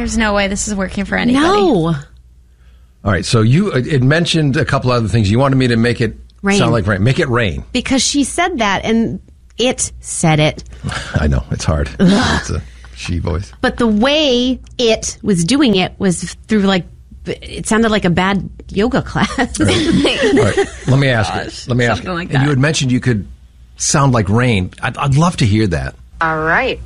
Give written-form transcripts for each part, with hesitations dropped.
There's no way this is working for anybody. No. All right, so it mentioned a couple other things. You wanted me to make it sound like rain. Make it rain. Because she said that, and it said it. I know, it's hard. It's a she voice. But the way it was doing it was through it sounded like a bad yoga class. Right. All right, let me ask you. something like that. And you had mentioned you could sound like rain. I'd love to hear that. All right.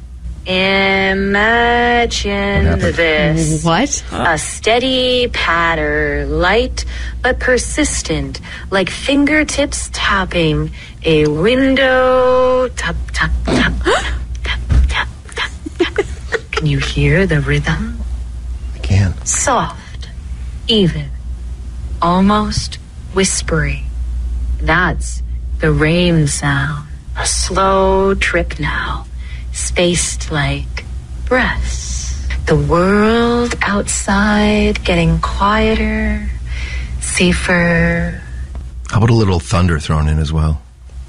Imagine this. What? A steady patter, light but persistent, like fingertips tapping a window. Tap, tap, tap, tap, tap, tap, tap, tap. Can you hear the rhythm? I can. Soft, even, almost whispery. That's the rain sound. A slow trip now, spaced like breaths. The world outside getting quieter, safer. How about a little thunder thrown in as well?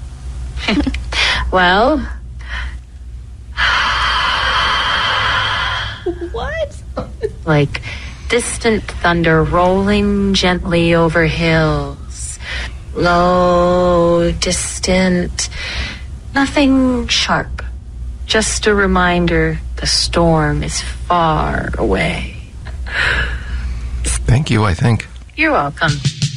Well, What? like distant thunder rolling gently over hills. Low, distant, nothing sharp. Just a reminder the storm is far away. Thank you, I think. You're welcome.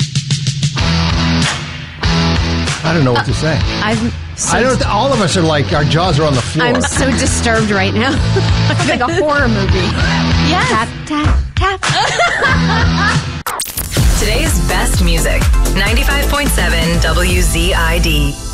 I don't know what to say. All of us are like, our jaws are on the floor. I'm so disturbed right now. It's like a horror movie. Yes. Tap, tap, tap. Today's best music. 95.7 WZID.